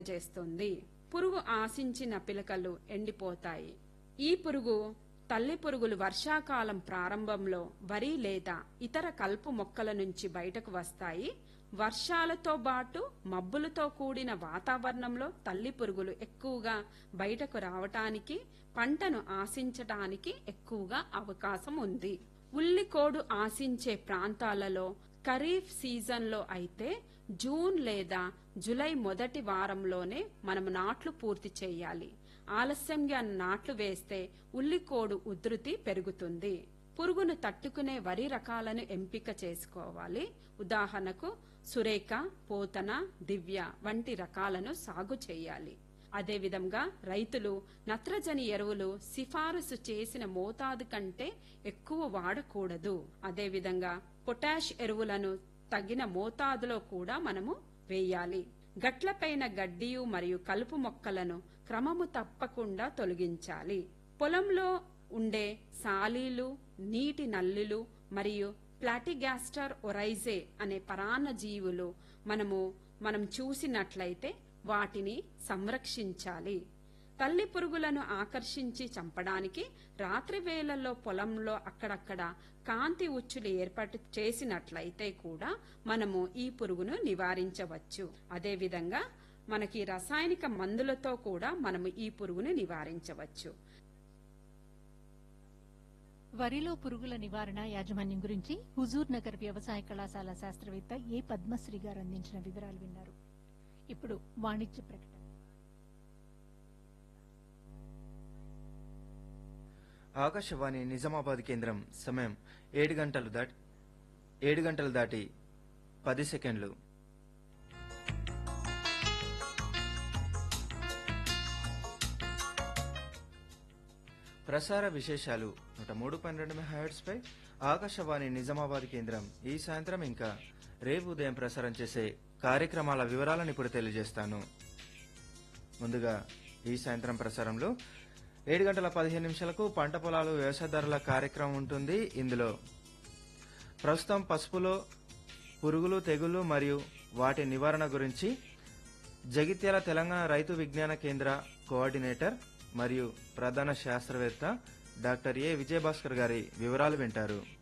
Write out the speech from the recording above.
చేస్తుంది. పురుగు ఆశించిన పిలకలు ఎండిపోతాయి. ఈ పురుగు తల్లి పురుగులు వర్షాకాలం ప్రారంభంలో వరి లేదా ఇతర కలుపు మొక్కల నుంచి బయటకు వస్తాయి. వర్షాలతో పాటు మబ్బులతో కూడిన వాతావరణంలో తల్లి పురుగులు ఎక్కువగా బయటకు రావటానికి, పంటను ఆశించటానికి ఎక్కువగా అవకాశం ఉంది. ఉల్లికోడు ఆశించే ప్రాంతాలలో ఖరీఫ్ సీజన్లో అయితే జూన్ లేదా జూలై మొదటి వారంలోనే మనం నాట్లు పూర్తి చేయాలి. ఆలస్యంగా నాట్లు వేస్తే ఉల్లికోడు ఉధృతి పెరుగుతుంది. పురుగును తట్టుకునే వరి రకాలను ఎంపిక చేసుకోవాలి. ఉదాహరణకు సురేఖ, పోతన, దివ్య వంటి రకాలను సాగు చేయాలి. అదేవిధంగా రైతులు నత్రజని ఎరువులు సిఫారసు చేసిన మోతాదు కంటే ఎక్కువ వాడకూడదు. అదేవిధంగా పొటాష్ ఎరువులను తగిన మోతాదులో కూడా మనము వేయాలి. గట్లపైన గడ్డియు మరియు కలుపు మొక్కలను క్రమము తప్పకుండా తొలగించాలి. పొలంలో ఉండే సాలీలు, నీటి నల్లులు మరియు ప్లాటిగాస్టర్ ఒరైజే అనే పరాన్న జీవులు మనం చూసినట్లయితే వాటిని సంరక్షించాలి. తల్లి పురుగులను ఆకర్షించి చంపడానికి రాత్రి వేళల్లో పొలంలో అక్కడక్కడ కాంతి ఉచ్చులు ఏర్పాటు చేసినట్లయితే కూడా మనము ఈ పురుగును నివారించవచ్చు. అదేవిధంగా మనకి రసాయనిక మందులతో కూడా మనము ఈ పురుగును నివారించవచ్చు. వరిలో పురుగుల నివారణ యాజమాన్యం గురించి హుజూర్ నగర్ వ్యవసాయ కళాశాల శాస్త్రవేత్త ఏ పద్మశ్రీ గారు అందించిన వివరాలు విన్నారు. ఇప్పుడు వాణిజ్య ప్రకటన. ఆకాశవాణి నిజామాబాద్ కేంద్రం సమయం 7 గంటలు దాటి 10 సెకండ్లు. ప్రసార విశేషాలు 103.2 మెగాహెర్ట్జ్ పై ఆకాశవాణి నిజామాబాద్ కేంద్రం ఈ సాయంత్రం ఇంకా రేపు ఉదయం ప్రసారం చేసే కార్యక్రమాల వివరాలను ఇప్పుడు తెలియజేస్తాను. ముందుగా ఈ సాయంత్రం ప్రసారంలో 7:15 పంట పొలాలు వ్యవసాయదారుల కార్యక్రమం ఉంటుంది. ఇందులో ప్రస్తుతం పసుపులో పురుగులు, తెగుళ్లు మరియు వాటి నివారణ గురించి జగిత్యాల తెలంగాణ రైతు విజ్ఞాన కేంద్ర కోఆర్డినేటర్ మరియు ప్రధాన శాస్త్రవేత్త డాక్టర్ ఏ విజయభాస్కర్ గారి వివరాలు వింటారు.